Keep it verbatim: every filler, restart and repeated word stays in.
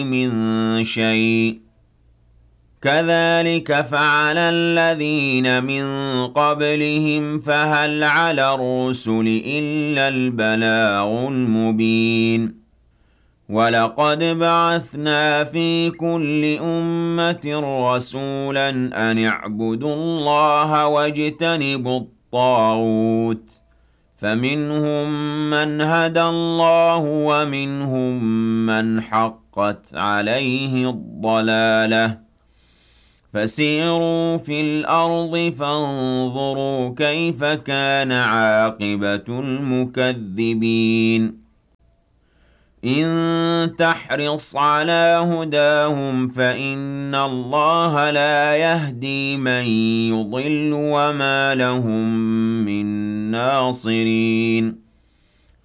مِّن شَيْءٍ كَذَٰلِكَ فَعَلَ الَّذِينَ مِن قَبْلِهِمْ فَهَلْ عَلَى الرُّسُلِ إِلَّا الْبَلَاغُ الْمُبِينُ وَلَقَدْ بَعَثْنَا فِي كُلِّ أُمَّةٍ رَّسُولًا أَنِ اعْبُدُوا اللَّهَ وَاجْتَنِبُوا الطَّاغُوتَ ۖ فَمِنْهُم مَّنْ هَدَى اللَّهُ وَمِنْهُم مَّنْ حَقَّتْ عَلَيْهِ الضَّلَالَةُ ۚ فَسِيرُوا فِي الْأَرْضِ فَانظُرُوا كَيْفَ كَانَ عَاقِبَةُ الْمُكَذِّبِينَ إِن تَحْرِصْ عَلَىٰ هُدَاهُمْ فَإِنَّ اللَّهَ لَا يَهْدِي مَن يُضِلُّ وَمَا لَهُم مِّن نَّاصِرِينَ